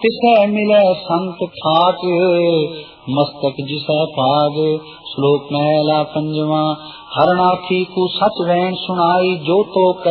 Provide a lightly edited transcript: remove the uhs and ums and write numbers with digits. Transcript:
तिसै मिलै संत ठाक, मस्तक जिसै पाग। श्लोक महला पंजवा। हरणार्थी को सच रैन सुनाई, जो तो